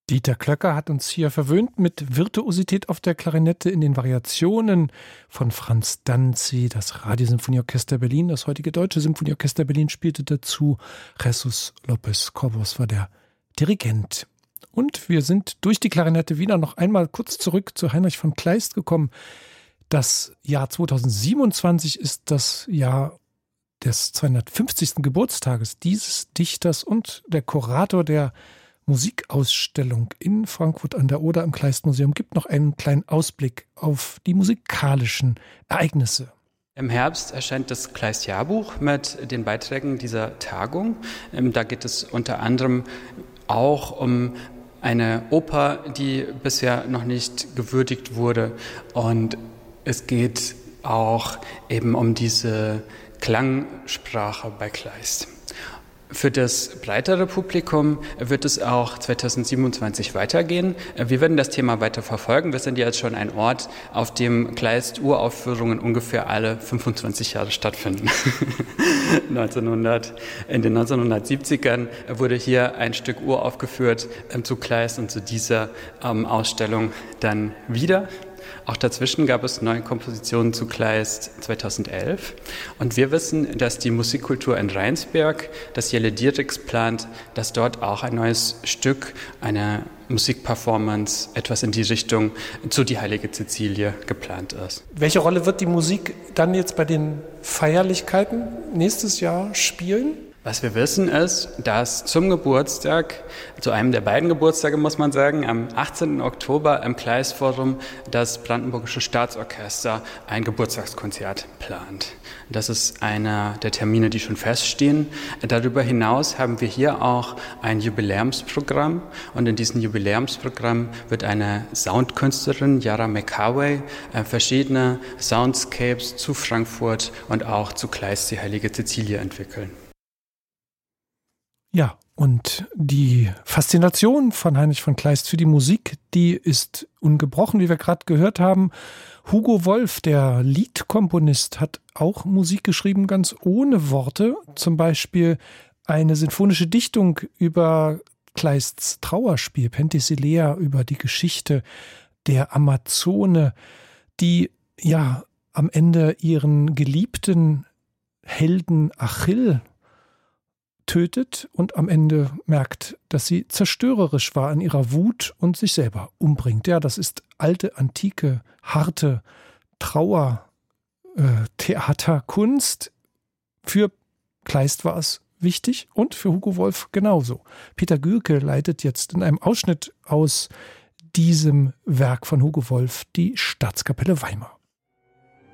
Dieter Klöcker hat uns hier verwöhnt mit Virtuosität auf der Klarinette in den Variationen von Franz Danzi. Das Radiosymphonieorchester Berlin, das heutige Deutsche Symphonieorchester Berlin spielte dazu. Jesus Lopez Cobos war der Dirigent. Und wir sind durch die Klarinette wieder noch einmal kurz zurück zu Heinrich von Kleist gekommen. Das Jahr 2027 ist das Jahr des 250. Geburtstages dieses Dichters und der Kurator der Musikausstellung in Frankfurt an der Oder im Kleist-Museum gibt noch einen kleinen Ausblick auf die musikalischen Ereignisse. Im Herbst erscheint das Kleist-Jahrbuch mit den Beiträgen dieser Tagung. Da geht es unter anderem auch um eine Oper, die bisher noch nicht gewürdigt wurde. Und es geht auch eben um diese Klangsprache bei Kleist. Für das breitere Publikum wird es auch 2027 weitergehen. Wir werden das Thema weiter verfolgen. Wir sind jetzt schon ein Ort, auf dem Kleist-Uraufführungen ungefähr alle 25 Jahre stattfinden. In den 1970ern wurde hier ein Stück uraufgeführt zu Kleist und zu dieser Ausstellung dann wieder. Auch dazwischen gab es neue Kompositionen zu Kleist 2011. Und wir wissen, dass die Musikkultur in Rheinsberg, das Jelle Dierichs plant, dass dort auch ein neues Stück, eine Musikperformance, etwas in die Richtung zu Die Heilige Cäcilie geplant ist. Welche Rolle wird die Musik dann jetzt bei den Feierlichkeiten nächstes Jahr spielen? Was wir wissen ist, dass zum Geburtstag, zu einem der beiden Geburtstage muss man sagen, am 18. Oktober im Kleist-Forum das Brandenburgische Staatsorchester ein Geburtstagskonzert plant. Das ist einer der Termine, die schon feststehen. Darüber hinaus haben wir hier auch ein Jubiläumsprogramm und in diesem Jubiläumsprogramm wird eine Soundkünstlerin, Yara McCarway, verschiedene Soundscapes zu Frankfurt und auch zu Kleist die Heilige Cäcilie entwickeln. Ja, und die Faszination von Heinrich von Kleist für die Musik, die ist ungebrochen, wie wir gerade gehört haben. Hugo Wolf, der Liedkomponist, hat auch Musik geschrieben, ganz ohne Worte. Zum Beispiel eine sinfonische Dichtung über Kleists Trauerspiel, Penthesilea, über die Geschichte der Amazone, die ja am Ende ihren geliebten Helden Achill tötet und am Ende merkt, dass sie zerstörerisch war in ihrer Wut und sich selber umbringt. Ja, das ist alte, antike, harte Trauer, Theaterkunst. Für Kleist war es wichtig und für Hugo Wolf genauso. Peter Gürke leitet jetzt in einem Ausschnitt aus diesem Werk von Hugo Wolf die Staatskapelle Weimar.